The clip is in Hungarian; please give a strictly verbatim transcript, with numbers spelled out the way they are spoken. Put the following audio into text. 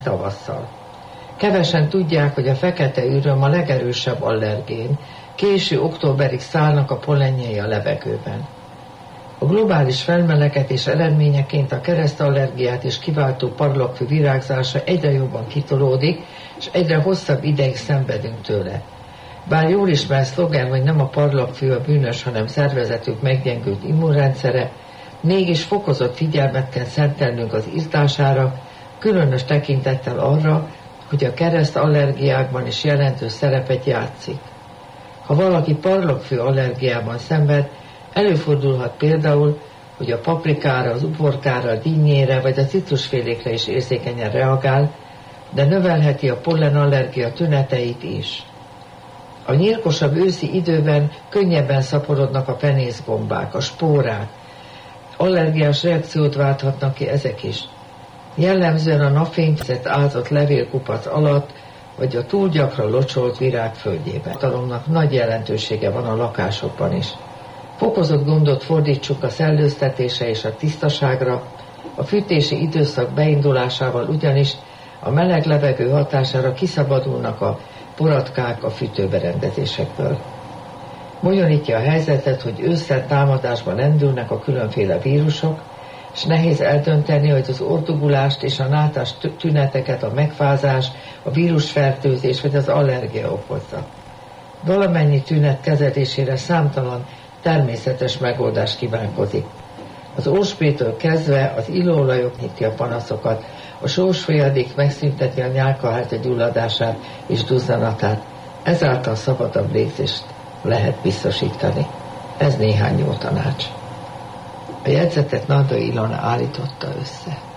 tavasszal. Kevesen tudják, hogy a fekete üröm a legerősebb allergén, késő októberig szállnak a pollenjei a levegőben. A globális felmelegedés eredményeként a keresztallergiát is kiváltó parlagfű virágzása egyre jobban kitolódik, és egyre hosszabb ideig szenvedünk tőle. Bár jól ismert szlogen, hogy nem a parlagfű a bűnös, hanem szervezetük meggyengült immunrendszere, mégis fokozott figyelmet kell szentelnünk az írtására, különös tekintettel arra, hogy a keresztallergiákban is jelentős szerepet játszik. Ha valaki parlagfű allergiában szenved, előfordulhat például, hogy a paprikára, az uborkára, a dinnyére vagy a citrusfélékre is érzékenyen reagál, de növelheti a pollenallergia tüneteit is. A nyírkosabb őszi időben könnyebben szaporodnak a penészgombák, a spórák. Allergiás reakciót válthatnak ki ezek is. Jellemzően a napfényzet ázott levélkupac alatt, vagy a túl gyakran locsolt virág földjében. A tartalomnak nagy jelentősége van a lakásokban is. Fokozott gondot fordítsuk a szellőztetése és a tisztaságra, a fűtési időszak beindulásával ugyanis a meleg levegő hatására kiszabadulnak a poratkák a fűtőberendezésekből. Bonyolítja a helyzetet, hogy ősszel támadásban lendülnek a különféle vírusok, és nehéz eldönteni, hogy az ordugulást és a nátás tüneteket a megfázás, a vírusfertőzés vagy az allergia okozza. Valamennyi tünet kezelésére számtalan természetes megoldás kívánkozik. Az ósprétől kezdve az illóolajok nyitja a panaszokat, a sós folyadék megszünteti a nyálkahártya gyulladását és duzzanatát, ezáltal szabadabb légzést lehet biztosítani. Ez néhány jó tanács. A jegyzetet Nardai Ilona állította össze.